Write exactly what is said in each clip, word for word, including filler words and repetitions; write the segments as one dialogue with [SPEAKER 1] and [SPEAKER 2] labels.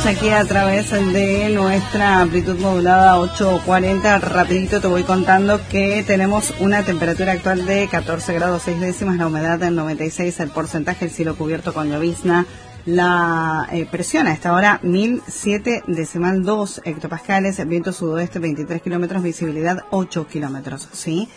[SPEAKER 1] aquí a través de nuestra amplitud modulada ocho cuarenta. Rapidito te voy contando que tenemos una temperatura actual de catorce grados seis décimas, la humedad del noventa y seis, el porcentaje, el cielo cubierto con llovizna, la eh, presión a esta hora mil siete decimal dos hectopascales, viento sudoeste veintitrés kilómetros, visibilidad ocho kilómetros, ¿sí?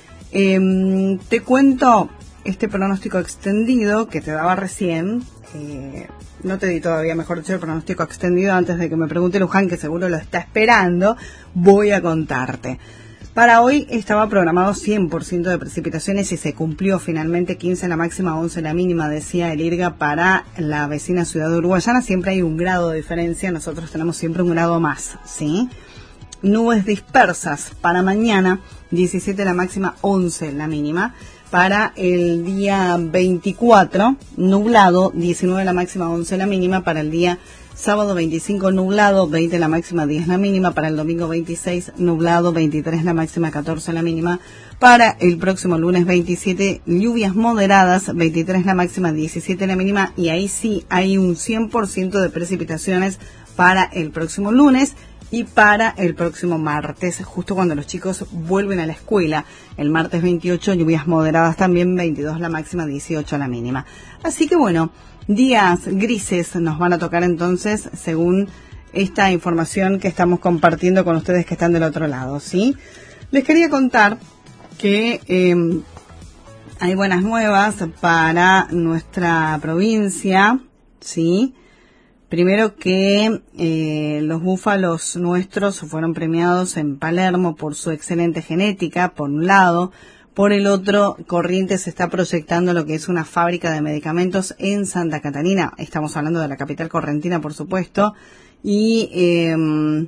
[SPEAKER 1] Eh, te cuento este pronóstico extendido que te daba recién. Eh, no te di todavía, mejor dicho, el pronóstico extendido antes de que me pregunte Luján, que seguro lo está esperando. Voy a contarte. Para hoy estaba programado cien por ciento de precipitaciones y se cumplió finalmente. Quince la máxima, once la mínima, decía el IRGA para la vecina ciudad de Uruguayana. Siempre hay un grado de diferencia, nosotros tenemos siempre un grado más, ¿sí? Nubes dispersas para mañana, diecisiete la máxima, once la mínima. Para el día veinticuatro, nublado, diecinueve la máxima, once la mínima. Para el día sábado veinticinco, nublado, veinte la máxima, diez la mínima. Para el domingo veintiséis, nublado, veintitrés la máxima, catorce la mínima. Para el próximo lunes veintisiete, lluvias moderadas, veintitrés la máxima, diecisiete la mínima. Y ahí sí hay un cien por ciento de precipitaciones para el próximo lunes. Y para el próximo martes, justo cuando los chicos vuelven a la escuela, el martes veintiocho, lluvias moderadas también, veintidós la máxima, dieciocho la mínima. Así que bueno, días grises nos van a tocar entonces, según esta información que estamos compartiendo con ustedes que están del otro lado, ¿sí? Les quería contar que eh, hay buenas nuevas para nuestra provincia, ¿sí? Primero que eh, los búfalos nuestros fueron premiados en Palermo por su excelente genética, por un lado. Por el otro, Corrientes está proyectando lo que es una fábrica de medicamentos en Santa Catarina. Estamos hablando de la capital correntina, por supuesto. Y eh,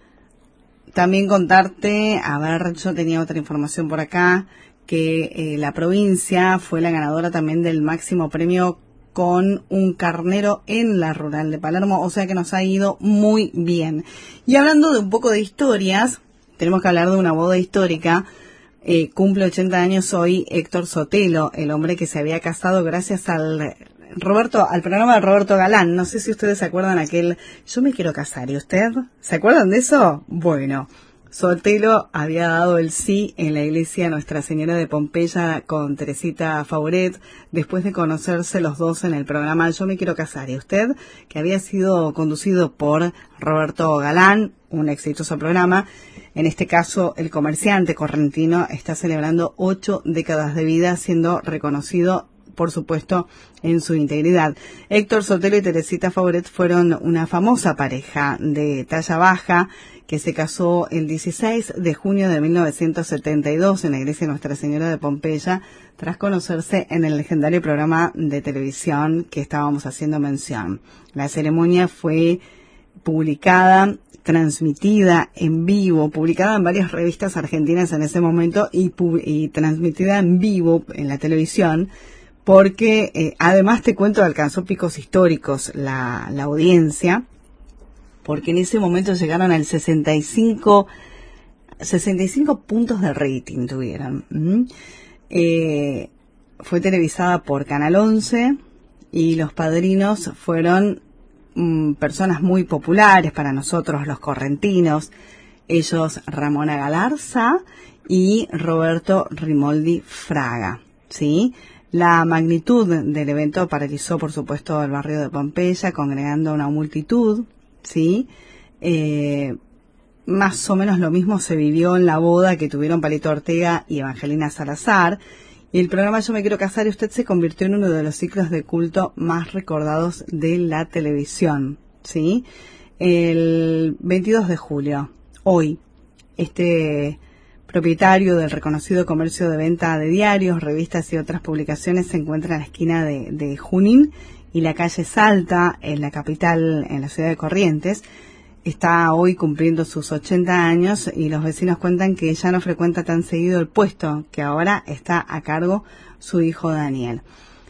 [SPEAKER 1] también contarte, a ver, yo tenía otra información por acá, que eh, la provincia fue la ganadora también del máximo premio con un carnero en la rural de Palermo, o sea que nos ha ido muy bien. Y hablando de un poco de historias, tenemos que hablar de una boda histórica. Eh, cumple ochenta años hoy Héctor Sotelo, el hombre que se había casado gracias al Roberto, al programa de Roberto Galán. No sé si ustedes se acuerdan aquel "Yo me quiero casar", ¿y usted? ¿Se acuerdan de eso? Bueno, Sotelo había dado el sí en la iglesia Nuestra Señora de Pompeya con Teresita Fauret, después de conocerse los dos en el programa Yo me quiero casar, ¿y usted?, que había sido conducido por Roberto Galán, un exitoso programa. En este caso, el comerciante correntino está celebrando ocho décadas de vida, siendo reconocido, por supuesto, en su integridad. Héctor Sotelo y Teresita Fauret fueron una famosa pareja de talla baja que se casó el dieciséis de junio de mil novecientos setenta y dos en la iglesia Nuestra Señora de Pompeya, tras conocerse en el legendario programa de televisión que estábamos haciendo mención. La ceremonia fue publicada, transmitida en vivo, publicada en varias revistas argentinas en ese momento y, y transmitida en vivo en la televisión, porque eh, además te cuento, alcanzó picos históricos la, la audiencia, porque en ese momento llegaron al sesenta y cinco puntos de rating tuvieron. ¿Mm? Eh, fue televisada por Canal once y los padrinos fueron mm, personas muy populares para nosotros los correntinos. Ellos, Ramona Galarza y Roberto Rimoldi Fraga, ¿sí? La magnitud del evento paralizó, por supuesto, el barrio de Pompeya, congregando una multitud, ¿sí? Eh, más o menos lo mismo se vivió en la boda que tuvieron Palito Ortega y Evangelina Salazar. Y el programa Yo me quiero casar y usted se convirtió en uno de los ciclos de culto más recordados de la televisión, ¿sí? El veintidós de julio, hoy, este propietario del reconocido comercio de venta de diarios, revistas y otras publicaciones se encuentra en la esquina de, de Junín y la calle Salta, en la capital, en la ciudad de Corrientes. Está hoy cumpliendo sus ochenta años y los vecinos cuentan que ya no frecuenta tan seguido el puesto, que ahora está a cargo su hijo Daniel.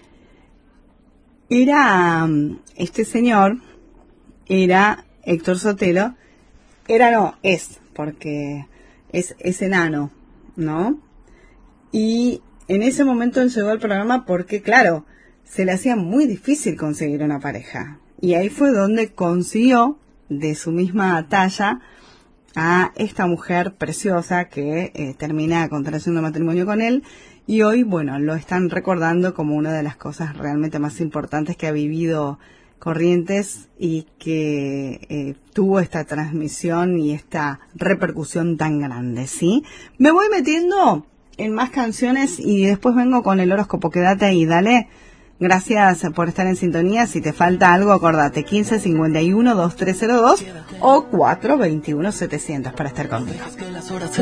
[SPEAKER 1] Era, este señor, era Héctor Sotelo, era no, es, porque es, es enano, ¿no? Y en ese momento él llegó al programa porque, claro, se le hacía muy difícil conseguir una pareja. y ahí fue donde consiguió de su misma talla a esta mujer preciosa que eh, termina contrayendo matrimonio con él, y hoy, bueno, lo están recordando como una de las cosas realmente más importantes que ha vivido Corrientes y que eh, tuvo esta transmisión y esta repercusión tan grande, ¿sí? Me voy metiendo en más canciones y después vengo con el horóscopo. Quédate ahí, dale. Gracias por estar en sintonía. Si te falta algo, acordate, quince cincuenta y uno veintitrés cero dos o cuatro veintiuno setecientos para estar conmigo.